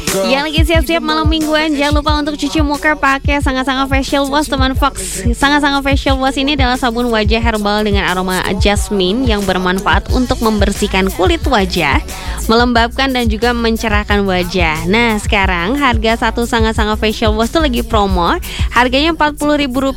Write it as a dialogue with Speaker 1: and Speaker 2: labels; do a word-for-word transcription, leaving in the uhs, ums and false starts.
Speaker 1: Yang lagi siap-siap malam mingguan, jangan lupa untuk cuci muka pakai Sangat-Sangat Facial Wash teman Fox. Sangat-Sangat Facial Wash ini adalah sabun wajah herbal dengan aroma jasmine yang bermanfaat untuk membersihkan kulit wajah, melembabkan dan juga mencerahkan wajah. Nah, sekarang harga satu Sangat-Sangat Facial Wash itu lagi promo. Harganya empat puluh ribu rupiah